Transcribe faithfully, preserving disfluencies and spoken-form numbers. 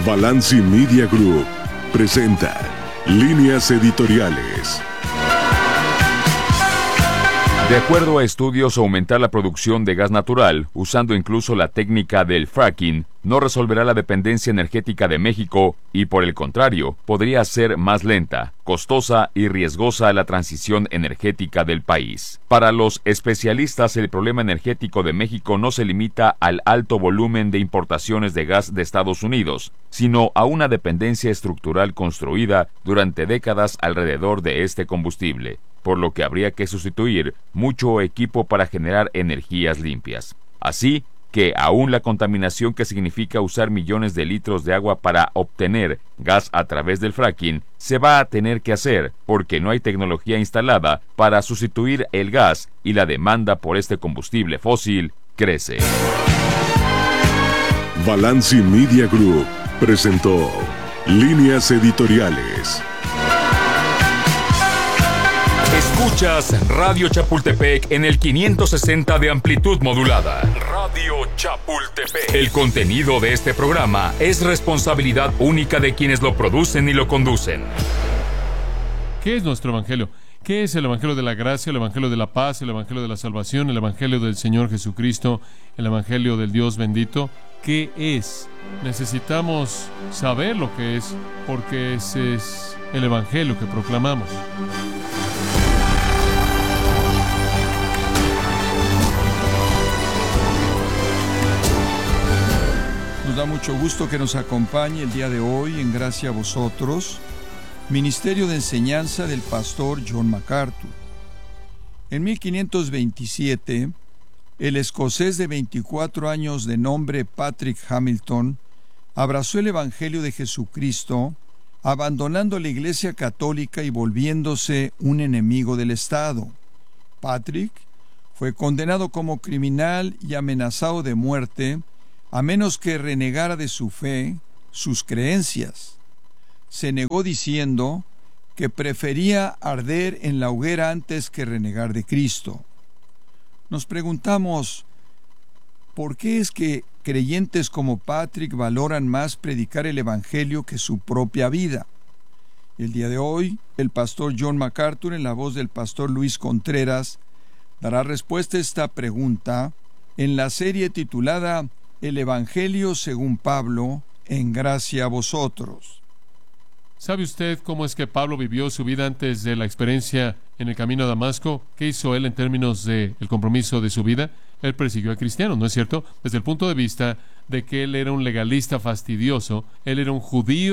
Balanci Media Group presenta Líneas Editoriales. De acuerdo a estudios, aumentar la producción de gas natural, usando incluso la técnica del fracking, no resolverá la dependencia energética de México y, por el contrario, podría hacer más lenta, costosa y riesgosa la transición energética del país. Para los especialistas, el problema energético de México no se limita al alto volumen de importaciones de gas de Estados Unidos, sino a una dependencia estructural construida durante décadas alrededor de este combustible, por lo que habría que sustituir mucho equipo para generar energías limpias. Así que aún la contaminación que significa usar millones de litros de agua para obtener gas a través del fracking se va a tener que hacer porque no hay tecnología instalada para sustituir el gas y la demanda por este combustible fósil crece. Balanci Media Group presentó Líneas Editoriales. Escuchas Radio Chapultepec en el quinientos sesenta de amplitud modulada. Radio Chapultepec. El contenido de este programa es responsabilidad única de quienes lo producen y lo conducen. ¿Qué es nuestro evangelio? ¿Qué es el evangelio de la gracia, el evangelio de la paz, el evangelio de la salvación, el evangelio del Señor Jesucristo, el evangelio del Dios bendito? ¿Qué es? Necesitamos saber lo que es, porque ese es el evangelio que proclamamos. Nos da mucho gusto que nos acompañe el día de hoy en Gracia a Vosotros, Ministerio de Enseñanza del Pastor John MacArthur. En mil quinientos veintisiete, el escocés de veinticuatro años de nombre Patrick Hamilton abrazó el Evangelio de Jesucristo, abandonando la Iglesia Católica y volviéndose un enemigo del Estado. Patrick fue condenado como criminal y amenazado de muerte a menos que renegara de su fe, sus creencias. Se negó diciendo que prefería arder en la hoguera antes que renegar de Cristo. Nos preguntamos, ¿por qué es que creyentes como Patrick valoran más predicar el Evangelio que su propia vida? El día de hoy, el pastor John MacArthur, en la voz del pastor Luis Contreras, dará respuesta a esta pregunta en la serie titulada El Evangelio según Pablo, en gracia a vosotros. ¿Sabe usted cómo es que Pablo vivió su vida antes de la experiencia en el camino a Damasco? ¿Qué hizo él en términos del compromiso de su vida? Él persiguió a cristianos, ¿no es cierto? Desde el punto de vista de que él era un legalista fastidioso, él era un judío